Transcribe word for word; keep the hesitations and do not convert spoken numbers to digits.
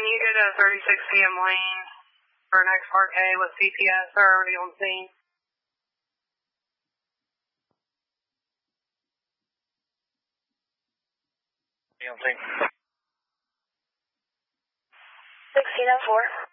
you go to thirty-six P M lane for next Park A with C P S? They're already on scene. On scene. sixteen oh four.